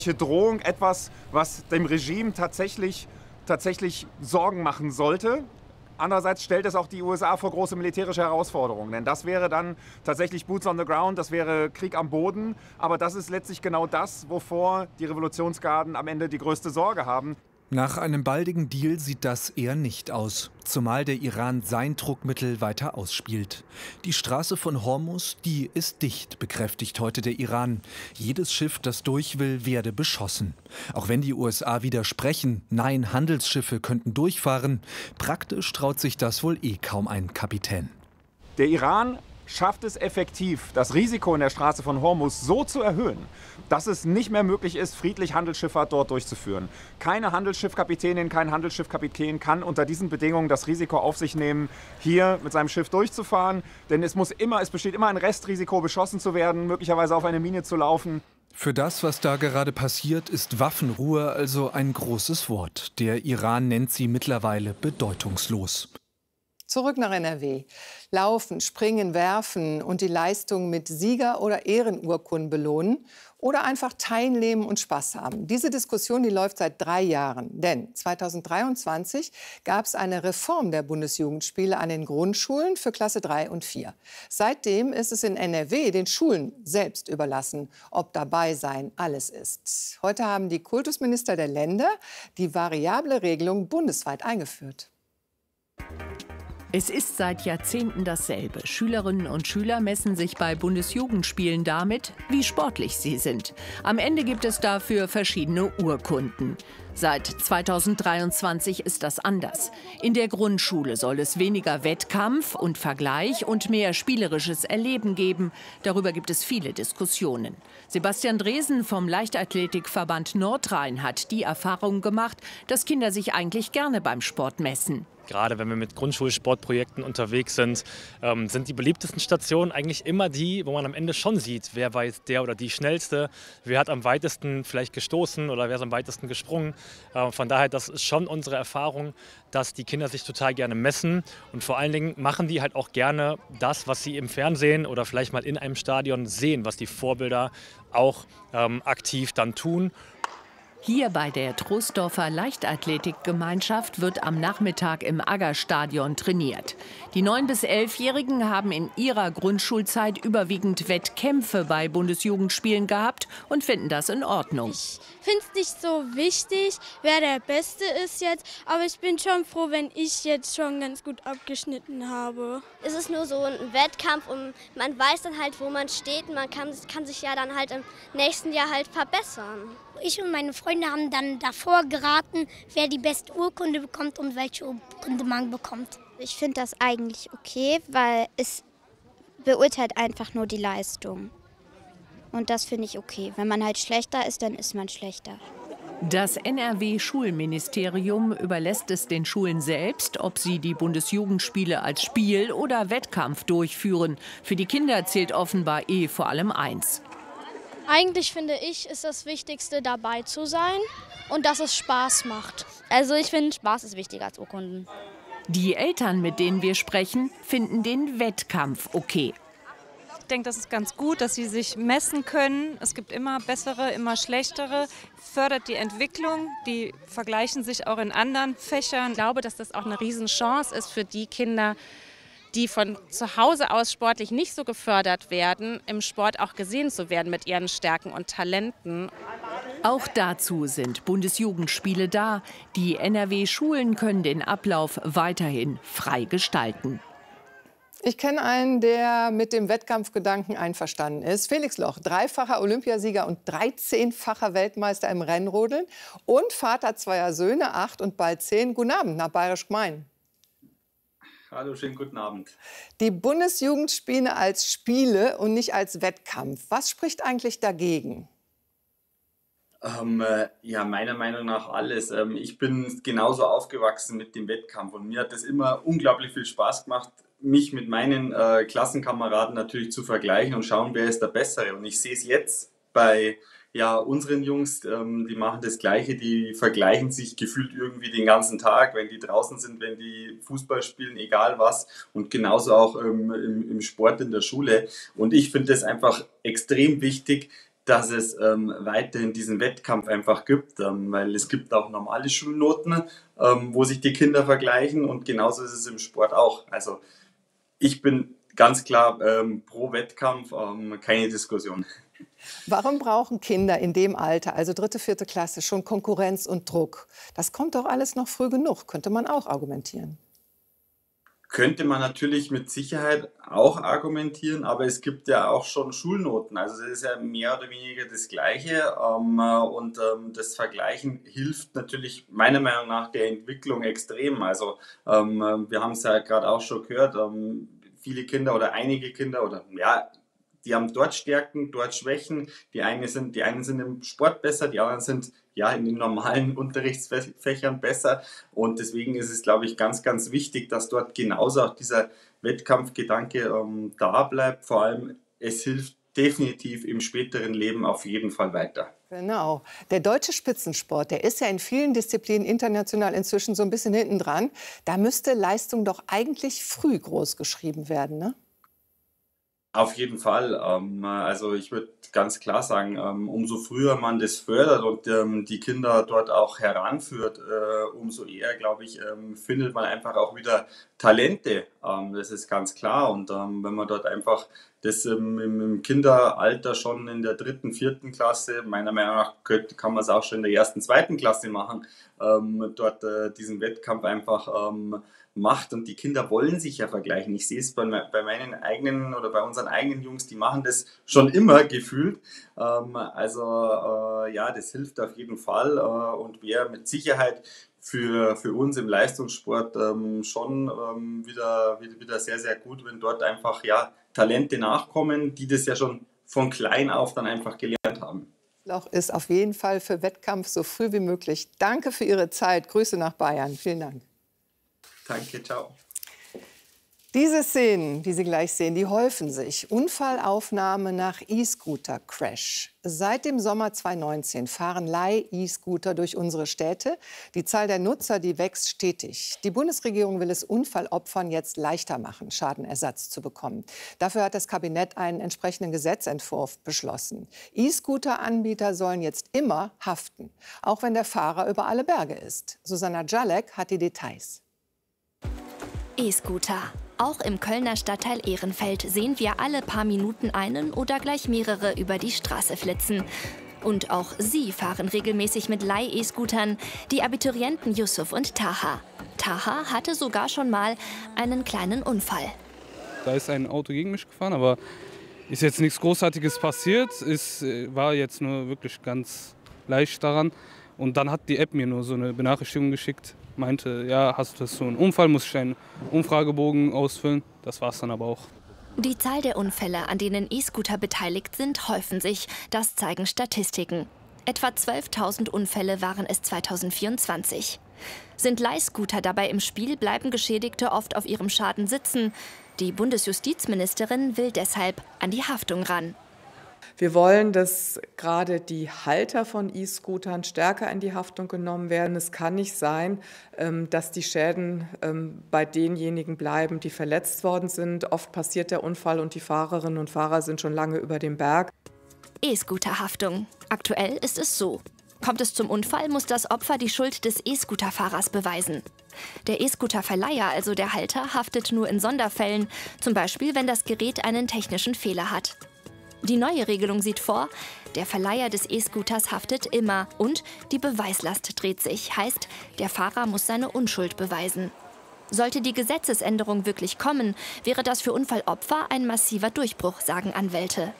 Drohung etwas, was dem Regime tatsächlich Sorgen machen sollte. Andererseits stellt es auch die USA vor große militärische Herausforderungen. Denn das wäre dann tatsächlich Boots on the Ground, das wäre Krieg am Boden. Aber das ist letztlich genau das, wovor die Revolutionsgarden am Ende die größte Sorge haben. Nach einem baldigen Deal sieht das eher nicht aus, zumal der Iran sein Druckmittel weiter ausspielt. Die Straße von Hormuz, die ist dicht, bekräftigt heute der Iran. Jedes Schiff, das durch will, werde beschossen. Auch wenn die USA widersprechen, nein, Handelsschiffe könnten durchfahren, praktisch traut sich das wohl kaum ein Kapitän. Der Iran schafft es effektiv, das Risiko in der Straße von Hormuz so zu erhöhen, dass es nicht mehr möglich ist, friedlich Handelsschifffahrt dort durchzuführen. Keine Handelsschiffkapitänin, kein Handelsschiffkapitän kann unter diesen Bedingungen das Risiko auf sich nehmen, hier mit seinem Schiff durchzufahren. Denn es besteht immer ein Restrisiko, beschossen zu werden, möglicherweise auf eine Mine zu laufen. Für das, was da gerade passiert, ist Waffenruhe also ein großes Wort. Der Iran nennt sie mittlerweile bedeutungslos. Zurück nach NRW. Laufen, springen, werfen und die Leistung mit Sieger- oder Ehrenurkunden belohnen oder einfach teilnehmen und Spaß haben. Diese Diskussion, die läuft seit 3 Jahren. Denn 2023 gab es eine Reform der Bundesjugendspiele an den Grundschulen für Klasse 3 und 4. Seitdem ist es in NRW den Schulen selbst überlassen, ob dabei sein alles ist. Heute haben die Kultusminister der Länder die variable Regelung bundesweit eingeführt. Es ist seit Jahrzehnten dasselbe. Schülerinnen und Schüler messen sich bei Bundesjugendspielen damit, wie sportlich sie sind. Am Ende gibt es dafür verschiedene Urkunden. Seit 2023 ist das anders. In der Grundschule soll es weniger Wettkampf und Vergleich und mehr spielerisches Erleben geben. Darüber gibt es viele Diskussionen. Sebastian Dresen vom Leichtathletikverband Nordrhein hat die Erfahrung gemacht, dass Kinder sich eigentlich gerne beim Sport messen. Gerade wenn wir mit Grundschulsportprojekten unterwegs sind, sind die beliebtesten Stationen eigentlich immer die, wo man am Ende schon sieht, wer war jetzt der oder die Schnellste, wer hat am weitesten vielleicht gestoßen oder wer ist am weitesten gesprungen. Von daher, das ist schon unsere Erfahrung, dass die Kinder sich total gerne messen und vor allen Dingen machen die halt auch gerne das, was sie im Fernsehen oder vielleicht mal in einem Stadion sehen, was die Vorbilder auch aktiv dann tun. Hier bei der Troisdorfer Leichtathletikgemeinschaft wird am Nachmittag im Aggerstadion trainiert. Die 9- bis 11-Jährigen haben in ihrer Grundschulzeit überwiegend Wettkämpfe bei Bundesjugendspielen gehabt und finden das in Ordnung. Ich finde es nicht so wichtig, wer der Beste ist jetzt, aber ich bin schon froh, wenn ich jetzt schon ganz gut abgeschnitten habe. Es ist nur so ein Wettkampf und man weiß dann halt, wo man steht und man kann sich ja dann halt im nächsten Jahr halt verbessern. Ich und meine Freunde haben dann davor geraten, wer die beste Urkunde bekommt und welche Urkunde man bekommt. Ich finde das eigentlich okay, weil es beurteilt einfach nur die Leistung. Und das finde ich okay. Wenn man halt schlechter ist, dann ist man schlechter. Das NRW-Schulministerium überlässt es den Schulen selbst, ob sie die Bundesjugendspiele als Spiel oder Wettkampf durchführen. Für die Kinder zählt offenbar vor allem eins. Eigentlich finde ich, ist das Wichtigste, dabei zu sein und dass es Spaß macht. Also ich finde, Spaß ist wichtiger als Urkunden. Die Eltern, mit denen wir sprechen, finden den Wettkampf okay. Ich denke, das ist ganz gut, dass sie sich messen können. Es gibt immer bessere, immer schlechtere. Fördert die Entwicklung. Die vergleichen sich auch in anderen Fächern. Ich glaube, dass das auch eine Riesenchance ist für die Kinder, die von zu Hause aus sportlich nicht so gefördert werden, im Sport auch gesehen zu werden mit ihren Stärken und Talenten. Auch dazu sind Bundesjugendspiele da. Die NRW-Schulen können den Ablauf weiterhin frei gestalten. Ich kenne einen, der mit dem Wettkampfgedanken einverstanden ist. Felix Loch, 3-facher Olympiasieger und 13-facher Weltmeister im Rennrodeln und Vater 2 Söhne, 8 und bald 10. Guten Abend nach Bayerisch Gmein. Hallo, schönen guten Abend. Die Bundesjugendspiele als Spiele und nicht als Wettkampf. Was spricht eigentlich dagegen? Ja, meiner Meinung nach alles. Ich bin genauso aufgewachsen mit dem Wettkampf und mir hat es immer unglaublich viel Spaß gemacht, mich mit meinen Klassenkameraden natürlich zu vergleichen und schauen, wer ist der Bessere. Und ich sehe es jetzt bei unseren Jungs, die machen das Gleiche, die vergleichen sich gefühlt irgendwie den ganzen Tag, wenn die draußen sind, wenn die Fußball spielen, egal was. Und genauso auch im Sport in der Schule. Und ich finde es einfach extrem wichtig, dass es weiterhin diesen Wettkampf einfach gibt, weil es gibt auch normale Schulnoten, wo sich die Kinder vergleichen und genauso ist es im Sport auch. Also ich bin ganz klar pro Wettkampf, keine Diskussion. Warum brauchen Kinder in dem Alter, also 3., 4. Klasse, schon Konkurrenz und Druck? Das kommt doch alles noch früh genug, könnte man auch argumentieren. Könnte man natürlich mit Sicherheit auch argumentieren, aber es gibt ja auch schon Schulnoten. Also das ist ja mehr oder weniger das Gleiche und das Vergleichen hilft natürlich meiner Meinung nach der Entwicklung extrem. Also wir haben es ja gerade auch schon gehört, viele Kinder oder einige Kinder oder ja, die haben dort Stärken, dort Schwächen. Die einen sind im Sport besser, die anderen sind ja in den normalen Unterrichtsfächern besser. Und deswegen ist es, glaube ich, ganz, ganz wichtig, dass dort genauso auch dieser Wettkampfgedanke da bleibt. Vor allem, es hilft definitiv im späteren Leben auf jeden Fall weiter. Genau. Der deutsche Spitzensport, der ist ja in vielen Disziplinen international inzwischen so ein bisschen hinten dran. Da müsste Leistung doch eigentlich früh groß geschrieben werden, ne? Auf jeden Fall. Also ich würde ganz klar sagen, umso früher man das fördert und die Kinder dort auch heranführt, umso eher, glaube ich, findet man einfach auch wieder Talente. Das ist ganz klar. Und wenn man dort einfach das im Kinderalter schon in der 3., 4. Klasse, meiner Meinung nach kann man es auch schon in der 1., 2. Klasse machen, dort diesen Wettkampf einfach macht und die Kinder wollen sich ja vergleichen. Ich sehe es bei meinen eigenen oder bei unseren eigenen Jungs, die machen das schon immer gefühlt. Ja, das hilft auf jeden Fall und wäre mit Sicherheit für uns im Leistungssport schon wieder sehr, sehr gut, wenn dort einfach ja, Talente nachkommen, die das ja schon von klein auf dann einfach gelernt haben. Loch ist auf jeden Fall für Wettkampf so früh wie möglich. Danke für Ihre Zeit. Grüße nach Bayern. Vielen Dank. Danke, ciao. Diese Szenen, die Sie gleich sehen, die häufen sich. Unfallaufnahme nach E-Scooter-Crash. Seit dem Sommer 2019 fahren Leih-E-Scooter durch unsere Städte. Die Zahl der Nutzer, die wächst stetig. Die Bundesregierung will es Unfallopfern jetzt leichter machen, Schadenersatz zu bekommen. Dafür hat das Kabinett einen entsprechenden Gesetzentwurf beschlossen. E-Scooter-Anbieter sollen jetzt immer haften, auch wenn der Fahrer über alle Berge ist. Susanna Jalek hat die Details. E-Scooter. Auch im Kölner Stadtteil Ehrenfeld sehen wir alle paar Minuten einen oder gleich mehrere über die Straße flitzen. Und auch sie fahren regelmäßig mit Leih-E-Scootern, die Abiturienten Yusuf und Taha. Taha hatte sogar schon mal einen kleinen Unfall. Da ist ein Auto gegen mich gefahren, aber ist jetzt nichts Großartiges passiert. Es war jetzt nur wirklich ganz leicht daran. Und dann hat die App mir nur so eine Benachrichtigung geschickt. Meinte, ja, hast du so einen Unfall, muss ich einen Umfragebogen ausfüllen. Das war's dann aber auch. Die Zahl der Unfälle, an denen E-Scooter beteiligt sind, häufen sich. Das zeigen Statistiken. Etwa 12.000 Unfälle waren es 2024. Sind Leihscooter dabei im Spiel, bleiben Geschädigte oft auf ihrem Schaden sitzen. Die Bundesjustizministerin will deshalb an die Haftung ran. Wir wollen, dass gerade die Halter von E-Scootern stärker in die Haftung genommen werden. Es kann nicht sein, dass die Schäden bei denjenigen bleiben, die verletzt worden sind. Oft passiert der Unfall und die Fahrerinnen und Fahrer sind schon lange über dem Berg. E-Scooter-Haftung. Aktuell ist es so. Kommt es zum Unfall, muss das Opfer die Schuld des E-Scooter-Fahrers beweisen. Der E-Scooter-Verleiher, also der Halter, haftet nur in Sonderfällen, zum Beispiel, wenn das Gerät einen technischen Fehler hat. Die neue Regelung sieht vor, der Verleiher des E-Scooters haftet immer und die Beweislast dreht sich. Heißt, der Fahrer muss seine Unschuld beweisen. Sollte die Gesetzesänderung wirklich kommen, wäre das für Unfallopfer ein massiver Durchbruch, sagen Anwälte.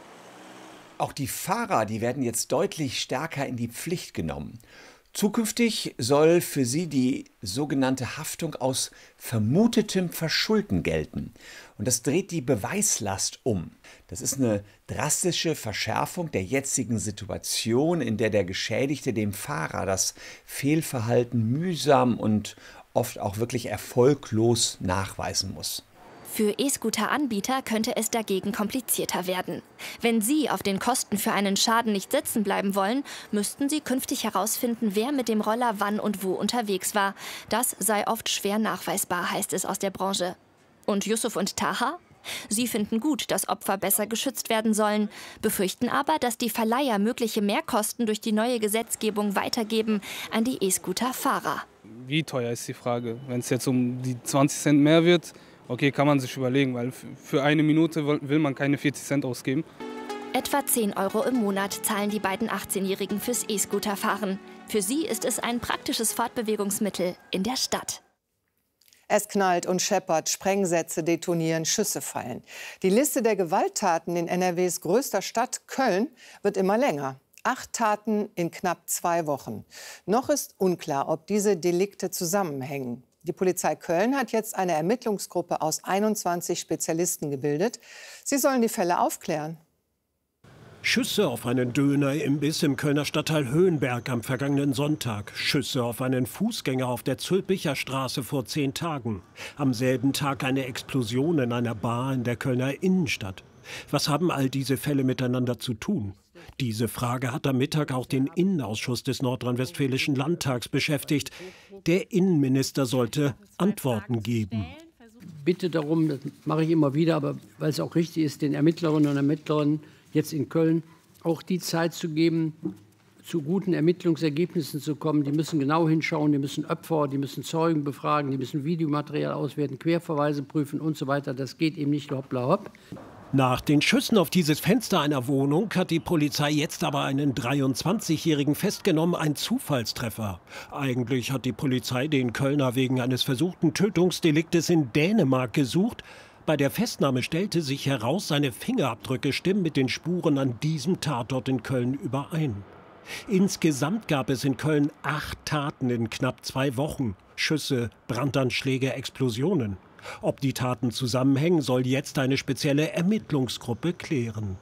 Auch die Fahrer, die werden jetzt deutlich stärker in die Pflicht genommen. Zukünftig soll für sie die sogenannte Haftung aus vermutetem Verschulden gelten. Und das dreht die Beweislast um. Das ist eine drastische Verschärfung der jetzigen Situation, in der der Geschädigte dem Fahrer das Fehlverhalten mühsam und oft auch wirklich erfolglos nachweisen muss. Für E-Scooter-Anbieter könnte es dagegen komplizierter werden. Wenn sie auf den Kosten für einen Schaden nicht sitzen bleiben wollen, müssten sie künftig herausfinden, wer mit dem Roller wann und wo unterwegs war. Das sei oft schwer nachweisbar, heißt es aus der Branche. Und Yusuf und Taha? Sie finden gut, dass Opfer besser geschützt werden sollen, befürchten aber, dass die Verleiher mögliche Mehrkosten durch die neue Gesetzgebung weitergeben an die E-Scooter-Fahrer. Wie teuer ist die Frage? Wenn es jetzt um die 20 Cent mehr wird, okay, kann man sich überlegen, weil für eine Minute will man keine 40 Cent ausgeben. Etwa 10 € im Monat zahlen die beiden 18-Jährigen fürs E-Scooter-Fahren. Für sie ist es ein praktisches Fortbewegungsmittel in der Stadt. Es knallt und scheppert, Sprengsätze detonieren, Schüsse fallen. Die Liste der Gewalttaten in NRWs größter Stadt Köln wird immer länger. 8 Taten in knapp 2 Wochen. Noch ist unklar, ob diese Delikte zusammenhängen. Die Polizei Köln hat jetzt eine Ermittlungsgruppe aus 21 Spezialisten gebildet. Sie sollen die Fälle aufklären. Schüsse auf einen Dönerimbiss im Kölner Stadtteil Höhenberg am vergangenen Sonntag. Schüsse auf einen Fußgänger auf der Zülpicher Straße vor 10 Tagen. Am selben Tag eine Explosion in einer Bar in der Kölner Innenstadt. Was haben all diese Fälle miteinander zu tun? Diese Frage hat am Mittag auch den Innenausschuss des Nordrhein-Westfälischen Landtags beschäftigt. Der Innenminister sollte Antworten geben. Bitte darum, das mache ich immer wieder, aber weil es auch richtig ist, den Ermittlerinnen und Ermittlern jetzt in Köln auch die Zeit zu geben, zu guten Ermittlungsergebnissen zu kommen. Die müssen genau hinschauen, die müssen Opfer, die müssen Zeugen befragen, die müssen Videomaterial auswerten, Querverweise prüfen und so weiter. Das geht eben nicht hoppla hopp. Nach den Schüssen auf dieses Fenster einer Wohnung hat die Polizei jetzt aber einen 23-Jährigen festgenommen, ein Zufallstreffer. Eigentlich hat die Polizei den Kölner wegen eines versuchten Tötungsdeliktes in Dänemark gesucht. Bei der Festnahme stellte sich heraus, seine Fingerabdrücke stimmen mit den Spuren an diesem Tatort in Köln überein. Insgesamt gab es in Köln 8 Taten in knapp 2 Wochen. Schüsse, Brandanschläge, Explosionen. Ob die Taten zusammenhängen, soll jetzt eine spezielle Ermittlungsgruppe klären.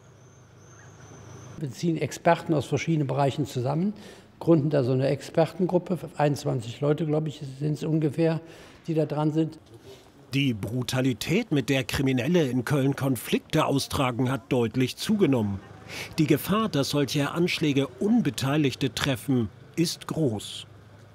Wir ziehen Experten aus verschiedenen Bereichen zusammen, gründen da so eine Expertengruppe, 21 Leute, glaube ich, sind es ungefähr, die da dran sind. Die Brutalität, mit der Kriminelle in Köln Konflikte austragen, hat deutlich zugenommen. Die Gefahr, dass solche Anschläge Unbeteiligte treffen, ist groß.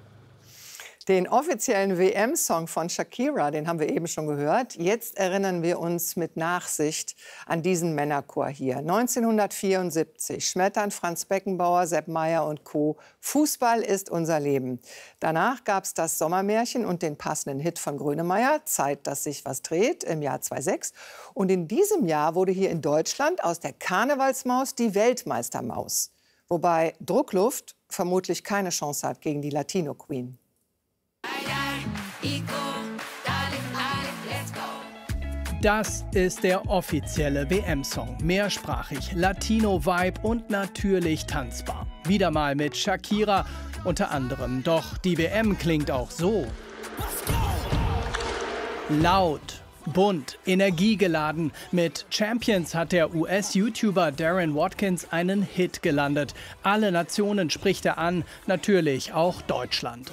Den offiziellen WM-Song von Shakira, den haben wir eben schon gehört. Jetzt erinnern wir uns mit Nachsicht an diesen Männerchor hier. 1974 schmettern Franz Beckenbauer, Sepp Maier und Co. Fußball ist unser Leben. Danach gab es das Sommermärchen und den passenden Hit von Grönemeyer, Zeit, dass sich was dreht, im Jahr 2006. Und in diesem Jahr wurde hier in Deutschland aus der Karnevalsmaus die Weltmeistermaus. Wobei Druckluft vermutlich keine Chance hat gegen die Latino-Queen. Das ist der offizielle WM-Song. Mehrsprachig, Latino-Vibe und natürlich tanzbar. Wieder mal mit Shakira unter anderem. Doch die WM klingt auch so. Laut, bunt, energiegeladen. Mit Champions hat der US-YouTuber Darren Watkins einen Hit gelandet. Alle Nationen spricht er an, natürlich auch Deutschland.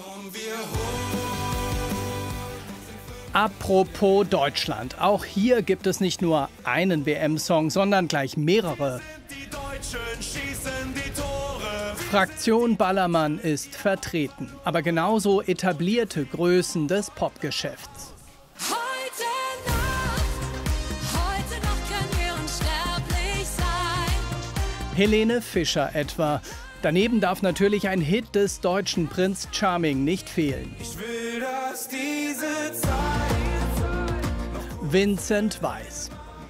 Apropos Deutschland. Auch hier gibt es nicht nur einen WM-Song, sondern gleich mehrere. Die Deutschen schießen die Tore. Fraktion Ballermann ist vertreten, aber genauso etablierte Größen des Popgeschäfts. Heute noch können wir unsterblich sein. Helene Fischer etwa. Daneben darf natürlich ein Hit des deutschen Prince Charming nicht fehlen. Ich will, dass diese Zeit Vincent Weiss.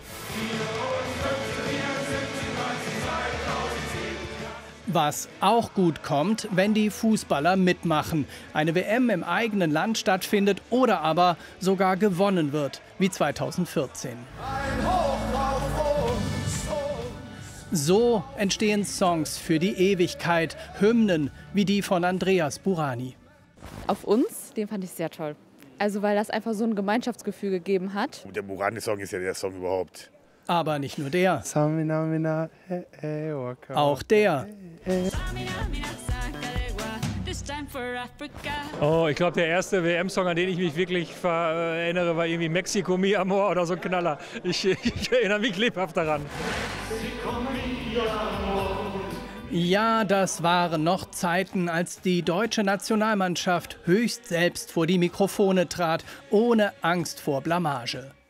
Was auch gut kommt, wenn die Fußballer mitmachen, eine WM im eigenen Land stattfindet oder aber sogar gewonnen wird, wie 2014. So entstehen Songs für die Ewigkeit, Hymnen wie die von Andreas Burani. Auf uns, den fand ich sehr toll. Also weil das einfach so ein Gemeinschaftsgefühl gegeben hat. Der Burani-Song ist ja der Song überhaupt. Aber nicht nur der. Auch der. Oh, ich glaube, der erste WM-Song, an den ich mich wirklich erinnere, war irgendwie Mexiko, Mi Amor oder so ein Knaller. Ich erinnere mich lebhaft daran. Ja, das waren noch Zeiten, als die deutsche Nationalmannschaft höchst selbst vor die Mikrofone trat, ohne Angst vor Blamage.